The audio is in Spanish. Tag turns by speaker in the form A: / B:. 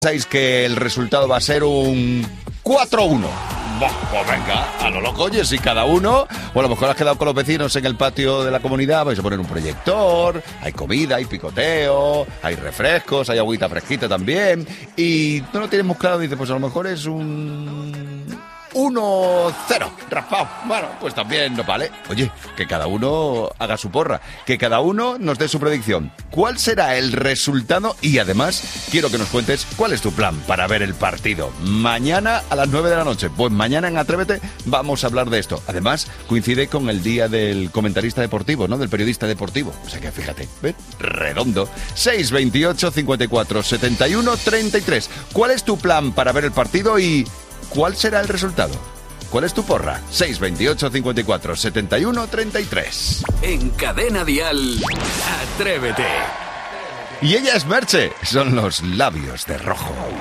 A: Pensáis que el resultado va a ser un 4-1. Pues venga, a lo loco, oye, si cada uno, o a lo mejor has quedado con los vecinos en el patio de la comunidad, vais a poner un proyector, hay comida, hay picoteo, hay refrescos, hay agüita fresquita también, y no lo tienes muy claro, dices, pues a lo mejor es un 1-0, raspado. Bueno, pues también no vale. Oye, que cada uno haga su porra, que cada uno nos dé su predicción. ¿Cuál será el resultado? Y además, quiero que nos cuentes cuál es tu plan para ver el partido. Mañana a las 9 de la noche. Pues mañana en Atrévete vamos a hablar de esto. Además, coincide con el día del comentarista deportivo, ¿no? Del periodista deportivo. O sea que fíjate, ¿ves? Redondo. 628 54 71 33. ¿Cuál es tu plan para ver el partido y cuál será el resultado? ¿Cuál es tu porra? 628 54 71 33.
B: En Cadena Dial, Atrévete.
A: Y ella es Merche. Son los labios de rojo.